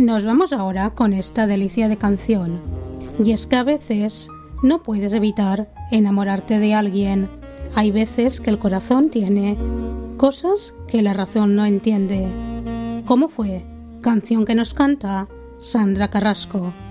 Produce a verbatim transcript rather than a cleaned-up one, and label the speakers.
Speaker 1: Nos vamos ahora con esta delicia de canción. Y es que a veces no puedes evitar enamorarte de alguien. Hay veces que el corazón tiene cosas que la razón no entiende. ¿Cómo fue? Canción que nos canta Sandra Carrasco.